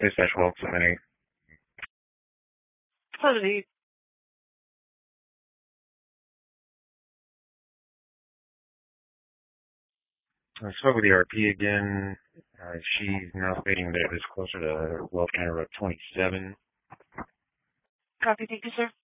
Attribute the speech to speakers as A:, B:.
A: Dispatch well submitting.
B: Positive.
A: I spoke with the RP again. She's now stating that it was closer to Welch County Road 27.
B: Copy, thank you, sir.